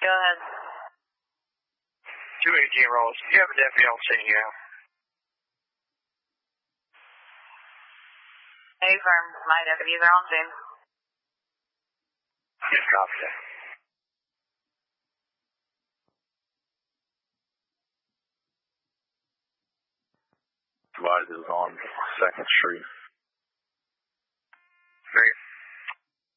Go ahead. 218 rolls. You have a deputy on scene here. Hey, firm. My deputies are on scene. Yes, copy that. Advised is on 2nd Street.